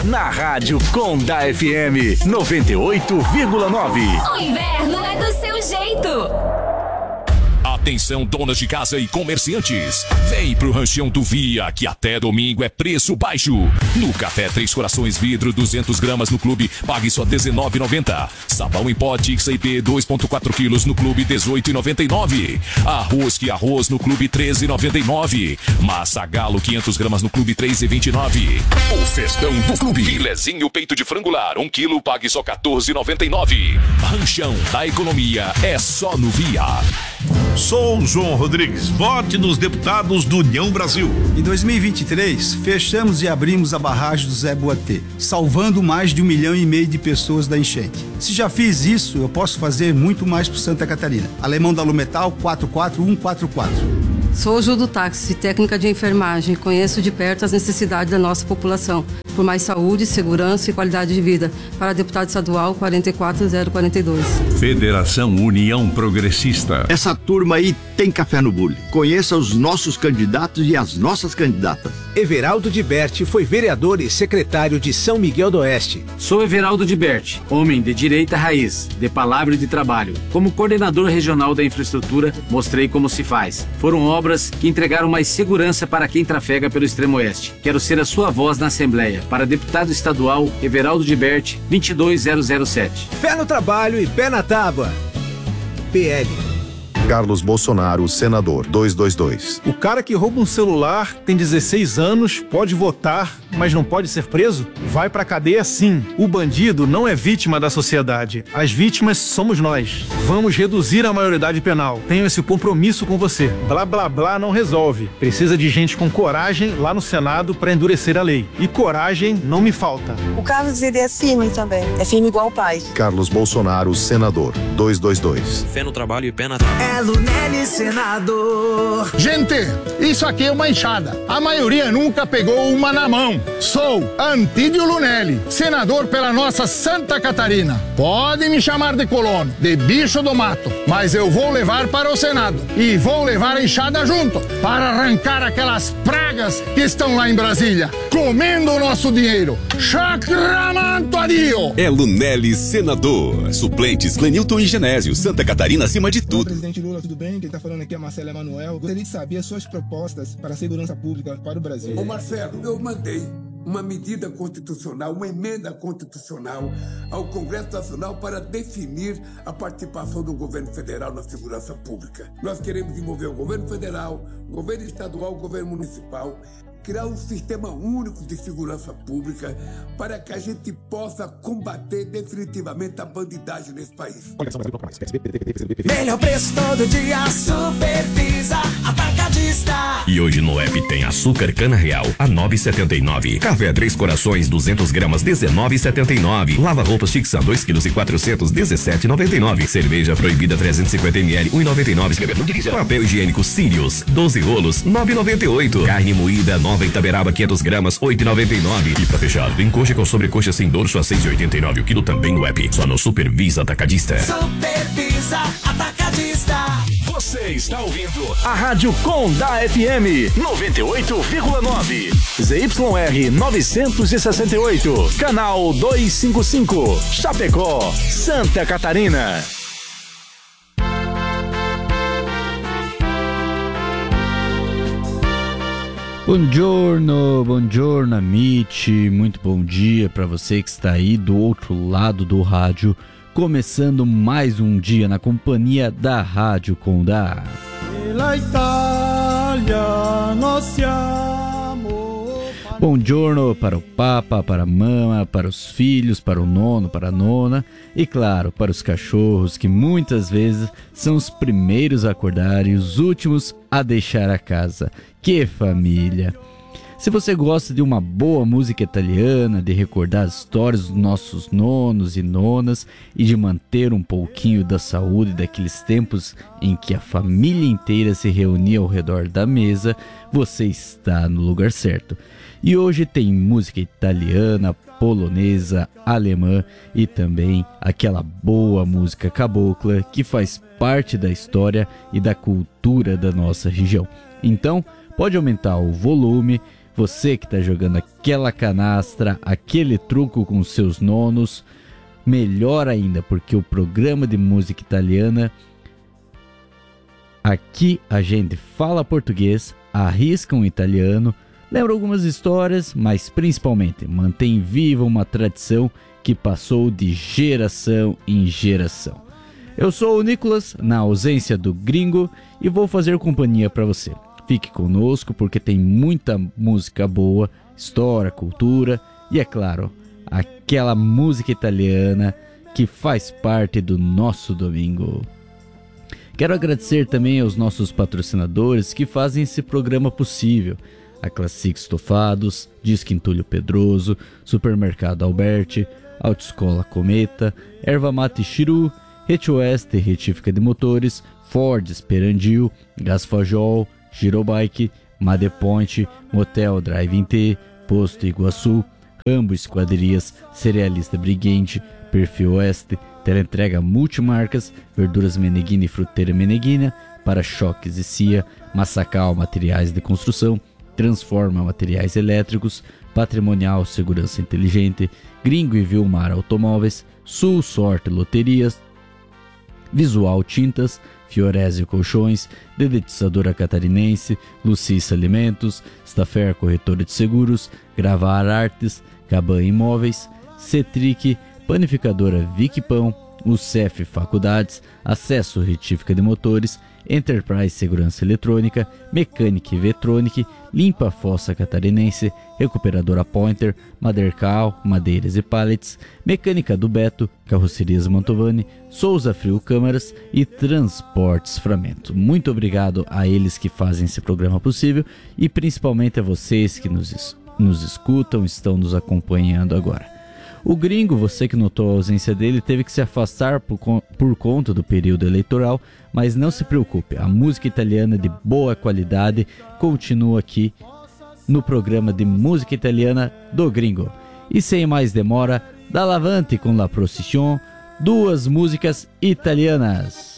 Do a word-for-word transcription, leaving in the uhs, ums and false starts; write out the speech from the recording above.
Na Rádio Conda F M noventa e oito vírgula nove. O inverno é do seu jeito. Atenção, donas de casa e comerciantes. Vem pro Ranchão do Via, que até domingo é preço baixo. No café Três Corações vidro, duzentas gramas no clube, pague só dezenove reais e noventa centavos. Sabão em pó X I P dois vírgula quatro quilos no clube, dezoito reais e noventa e nove centavos. Arroz que arroz no clube, treze reais e noventa e nove centavos. Massa Galo, quinhentas gramas no clube, três reais e vinte e nove centavos. O festão do clube. Filezinho peito de frango lar, um quilo, pague só quatorze reais e noventa e nove centavos. Ranchão da economia é só no Via. Sou o João Rodrigues, vote nos deputados do União Brasil. Em dois mil e vinte e três, fechamos e abrimos a barragem do Zé Boatê, salvando mais de um milhão e meio de pessoas da enchente. Se já fiz isso, eu posso fazer muito mais por Santa Catarina. Alemão da Lumetal, quatro quatro um quatro quatro. Sou Ju do Táxi, técnica de enfermagem. Conheço de perto as necessidades da nossa população. Por mais saúde, segurança e qualidade de vida. Para deputado estadual, quatro quatro zero quatro dois. Federação União Progressista. Essa turma aí tem café no bule. Conheça os nossos candidatos e as nossas candidatas. Everaldo de Berti foi vereador e secretário de São Miguel do Oeste. Sou Everaldo de Berti, homem de direita raiz, de palavra e de trabalho. Como coordenador regional da infraestrutura, mostrei como se faz. Foram obras que entregaram mais segurança para quem trafega pelo extremo oeste. Quero ser a sua voz na Assembleia. Para deputado estadual, Everaldo de Berti, vinte e dois mil sete. Fé no trabalho e pé na tábua. P L. Carlos Bolsonaro, senador, duzentos e vinte e dois. O cara que rouba um celular, tem dezesseis anos, pode votar, mas não pode ser preso? Vai pra cadeia sim. O bandido não é vítima da sociedade. As vítimas somos nós. Vamos reduzir a maioridade penal. Tenho esse compromisso com você. Blá blá blá não resolve. Precisa de gente com coragem lá no Senado pra endurecer a lei. E coragem não me falta. O Carlos, ele é firme também. É firme igual o pai. Carlos Bolsonaro, senador, duzentos e vinte e dois. Fé no trabalho e pé na tábua. É Lunelli, senador. Gente, isso aqui é uma enxada. A maioria nunca pegou uma na mão. Sou Antídio Lunelli, senador pela nossa Santa Catarina. Pode me chamar de colono, de bicho do mato, mas eu vou levar para o Senado e vou levar a enxada junto para arrancar aquelas pragas que estão lá em Brasília, comendo o nosso dinheiro. Chacramanto adio! É Lunelli, senador. Suplentes Clenilton e Genésio, Santa Catarina acima de tudo. Presidente Lula, tudo bem? Quem está falando aqui é Marcelo Emanuel. Gostaria de saber as suas propostas para a segurança pública para o Brasil. Ô Marcelo, eu mandei uma medida constitucional, uma emenda constitucional ao Congresso Nacional para definir a participação do governo federal na segurança pública. Nós queremos envolver o governo federal, o governo estadual, o governo municipal, criar um sistema único de segurança pública para que a gente possa combater definitivamente a bandidagem nesse país. Melhor preço todo dia, Supervisa Atacadista. E hoje no app tem açúcar cana real a nove reais e setenta e nove. Café Três Corações duzentas gramas dezenove reais e setenta e nove. Lava roupas Tixan dois quilos e quatrocentos dezessete reais e noventa e nove. Cerveja proibida trezentos e cinquenta mililitros um real e noventa e nove. Papel higiênico Sirius doze rolos nove reais e noventa e oito. Carne moída Nova Itaberaba quinhentas gramas oito reais e noventa e nove. E pra fechar, tem coxa com sobrecoxa sem dorso a seis reais e oitenta e nove o quilo também no app. Só no Supervisa Atacadista. Supervisa Atacadista. Você está ouvindo a Rádio Conda F M noventa e oito vírgula nove. Z Y R novecentos e sessenta e oito. Canal duzentos e cinquenta e cinco. Chapecó, Santa Catarina. Buongiorno, buongiorno amici, muito bom dia para você que está aí do outro lado do rádio, começando mais um dia na companhia da Rádio Conda. Buongiorno para o Papa, para a Mama, para os filhos, para o nono, para a nona e, claro, para os cachorros que muitas vezes são os primeiros a acordar e os últimos a deixar a casa. Que família! Se você gosta de uma boa música italiana, de recordar as histórias dos nossos nonos e nonas e de manter um pouquinho da saúde daqueles tempos em que a família inteira se reunia ao redor da mesa, você está no lugar certo. E hoje tem música italiana, polonesa, alemã e também aquela boa música cabocla que faz parte da história e da cultura da nossa região. Então, pode aumentar o volume, Você que está jogando aquela canastra, aquele truco com seus nonos, melhor ainda, porque o programa de música italiana, aqui a gente fala português, arrisca um italiano, lembra algumas histórias, mas principalmente mantém viva uma tradição que passou de geração em geração. Eu sou o Nicolas, na ausência do Gringo, e vou fazer companhia para você. Fique conosco porque tem muita música boa, história, cultura e, é claro, aquela música italiana que faz parte do nosso domingo. Quero agradecer também aos nossos patrocinadores que fazem esse programa possível. A Classic Estofados, Disque Entulho Pedroso, Supermercado Alberti, Autoescola Cometa, Erva Mate Chiru, Rete Oeste Retífica de Motores, Ford Esperandil, Gasfajol, Girobike, Madepoint, Motel Drive-In T, Posto Iguaçu, Rambo Esquadrias, Cerealista Briguente, Perfil Oeste, Teleentrega Multimarcas, Verduras Meneghina e Fruteira Meneghina, Para-choques e C I A, Massacal Materiais de Construção, Transforma Materiais Elétricos, Patrimonial Segurança Inteligente, Gringo e Vilmar Automóveis, Sul Sorte Loterias, Visual Tintas, Fiorese Colchões, Dedetizadora Catarinense, Lucissa Alimentos, Stafer Corretora de Seguros, Gravar Artes, Caban Imóveis, Cetric, Panificadora Vic Pão, U C E F Faculdades, Acesso Retífica de Motores, Enterprise Segurança Eletrônica, Mecânica e Vetronic, Limpa Fossa Catarinense, Recuperadora Pointer, Madercal, Madeiras e Pallets, Mecânica do Beto, Carrocerias Mantovani, Souza Frio Câmaras e Transportes Framento. Muito obrigado a eles que fazem esse programa possível e principalmente a vocês que nos, nos escutam, estão nos acompanhando agora. O Gringo, você que notou a ausência dele, teve que se afastar por, por conta do período eleitoral, mas não se preocupe, a música italiana de boa qualidade continua aqui no programa de música italiana do Gringo. E sem mais demora, da Lavante com La Procissão, duas músicas italianas.